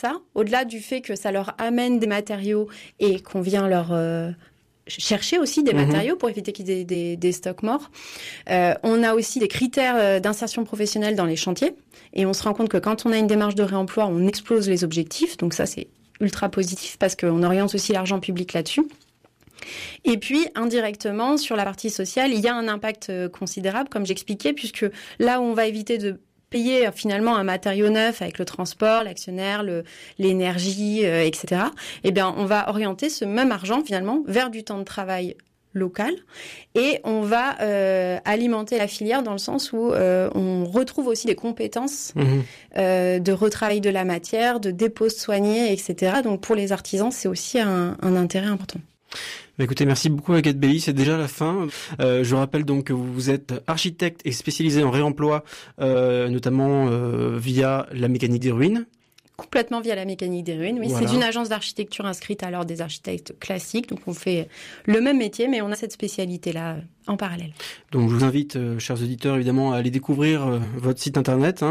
ça, au-delà du fait que ça leur amène des matériaux et qu'on vient leur chercher aussi des matériaux pour éviter qu'il y ait des stocks morts. On a aussi des critères d'insertion professionnelle dans les chantiers et on se rend compte que quand on a une démarche de réemploi, on explose les objectifs. Donc ça, c'est ultra positif parce qu'on oriente aussi l'argent public là-dessus. Et puis, indirectement, sur la partie sociale, il y a un impact considérable, comme j'expliquais, puisque là où on va éviter de payer finalement un matériau neuf avec le transport, l'actionnaire, l'énergie, etc., eh bien, on va orienter ce même argent finalement vers du temps de travail local et on va alimenter la filière dans le sens où on retrouve aussi des compétences de retravail de la matière, de dépose soignés, etc. Donc pour les artisans, c'est aussi un intérêt important. Écoutez, merci beaucoup Agathe Bailly, c'est déjà la fin. Je rappelle donc que vous êtes architecte et spécialisé en réemploi, notamment via la mécanique des ruines. Complètement via la mécanique des ruines, oui. Voilà. C'est une agence d'architecture inscrite à l'ordre des architectes classiques, donc on fait le même métier, mais on a cette spécialité-là en parallèle. Donc je vous invite, chers auditeurs, évidemment, à aller découvrir votre site internet.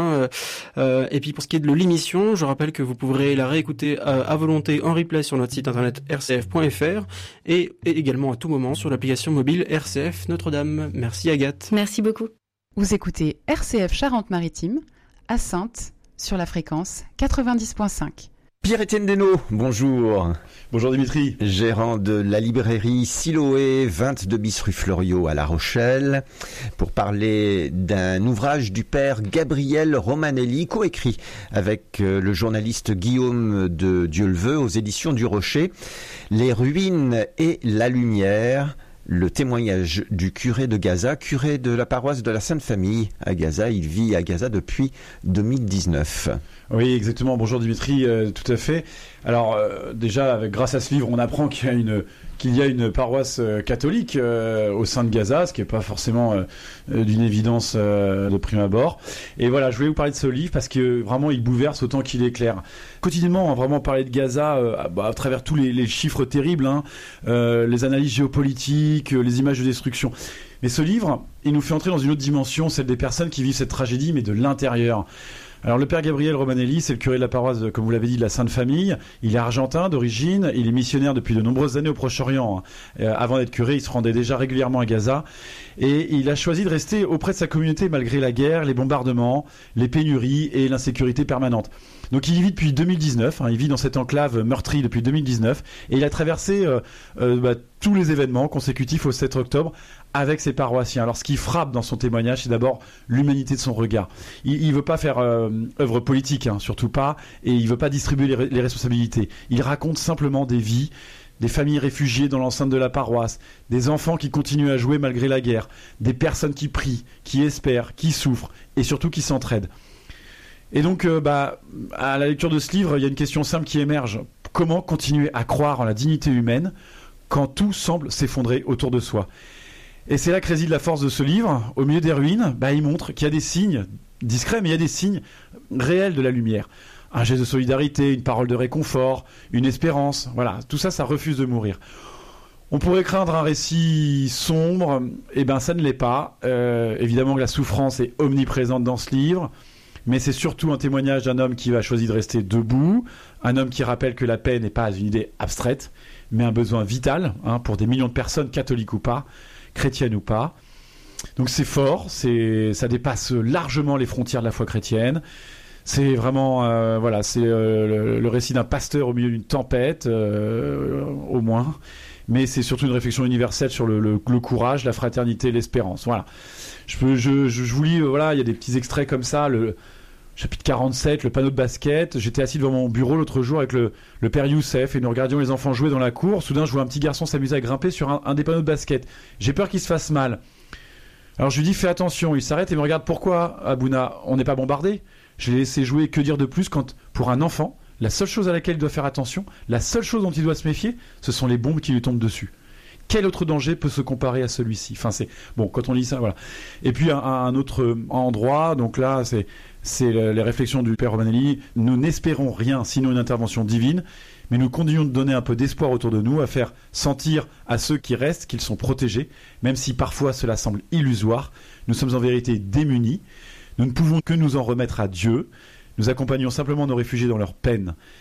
Et puis pour ce qui est de l'émission, je rappelle que vous pourrez la réécouter à volonté en replay sur notre site internet rcf.fr et également à tout moment sur l'application mobile RCF Notre-Dame. Merci Agathe. Merci beaucoup. Vous écoutez RCF Charente-Maritime, à Saintes, sur la fréquence 90.5. Pierre-Étienne Desnaux, bonjour. Bonjour Dimitri. Gérant de la librairie Siloé, 22 bis rue Fleuriot à La Rochelle, pour parler d'un ouvrage du père Gabriel Romanelli, coécrit avec le journaliste Guillaume de Dieuleveux aux éditions du Rocher, Les ruines et la lumière. Le témoignage du curé de Gaza, curé de la paroisse de la Sainte Famille à Gaza. Il vit à Gaza depuis 2019. Oui, exactement. Bonjour Dimitri, tout à fait. Alors déjà, grâce à ce livre, on apprend qu'il y a une paroisse catholique au sein de Gaza, ce qui n'est pas forcément d'une évidence de prime abord. Et voilà, je voulais vous parler de ce livre parce que vraiment, il bouleverse autant qu'il éclaire. Quotidiennement, on va vraiment parler de Gaza à travers tous les chiffres terribles, les analyses géopolitiques, les images de destruction. Mais ce livre, il nous fait entrer dans une autre dimension, celle des personnes qui vivent cette tragédie, mais de l'intérieur. Alors le père Gabriel Romanelli, c'est le curé de la paroisse, comme vous l'avez dit, de la Sainte Famille. Il est argentin d'origine, il est missionnaire depuis de nombreuses années au Proche-Orient. Avant d'être curé, il se rendait déjà régulièrement à Gaza. Et il a choisi de rester auprès de sa communauté malgré la guerre, les bombardements, les pénuries et l'insécurité permanente. Donc il y vit depuis 2019, il vit dans cette enclave meurtrie depuis 2019. Et il a traversé tous les événements consécutifs au 7 octobre avec ses paroissiens. Alors ce qui frappe dans son témoignage, c'est d'abord l'humanité de son regard. Il veut pas faire œuvre politique, surtout pas, et il veut pas distribuer les responsabilités. Il raconte simplement des vies, des familles réfugiées dans l'enceinte de la paroisse, des enfants qui continuent à jouer malgré la guerre, des personnes qui prient, qui espèrent, qui souffrent, et surtout qui s'entraident. Et donc, à la lecture de ce livre, il y a une question simple qui émerge. Comment continuer à croire en la dignité humaine quand tout semble s'effondrer autour de soi ? Et c'est là que réside la force de ce livre. Au milieu des ruines, il montre qu'il y a des signes discrets, mais il y a des signes réels de la lumière. Un geste de solidarité, une parole de réconfort, une espérance. Voilà, tout ça, ça refuse de mourir. On pourrait craindre un récit sombre, ça ne l'est pas. Évidemment que la souffrance est omniprésente dans ce livre, mais c'est surtout un témoignage d'un homme qui va choisir de rester debout, un homme qui rappelle que la paix n'est pas une idée abstraite, mais un besoin vital pour des millions de personnes, catholiques ou pas, chrétiennes ou pas. Donc c'est fort, ça dépasse largement les frontières de la foi chrétienne. C'est vraiment, c'est le récit d'un pasteur au milieu d'une tempête, au moins. Mais c'est surtout une réflexion universelle sur le courage, la fraternité, l'espérance. Voilà. Je vous lis, il y a des petits extraits comme ça. Le chapitre 47, le panneau de basket. J'étais assis devant mon bureau l'autre jour avec le père Youssef et nous regardions les enfants jouer dans la cour. Soudain, je vois un petit garçon s'amuser à grimper sur un des panneaux de basket. J'ai peur qu'il se fasse mal. Alors je lui dis, fais attention. Il s'arrête et me regarde. Pourquoi, Abouna ? On n'est pas bombardé ? Je l'ai laissé jouer. Que dire de plus quand, pour un enfant, la seule chose à laquelle il doit faire attention, la seule chose dont il doit se méfier, ce sont les bombes qui lui tombent dessus. Quel autre danger peut se comparer à celui-ci ? Quand on lit ça, voilà. Et puis un autre endroit, donc là, c'est les réflexions du père Romanelli. Nous n'espérons rien sinon une intervention divine, mais nous continuons de donner un peu d'espoir autour de nous, à faire sentir à ceux qui restent qu'ils sont protégés, même si parfois cela semble illusoire. Nous sommes en vérité démunis. Nous ne pouvons que nous en remettre à Dieu. Nous accompagnons simplement nos réfugiés dans leur peine.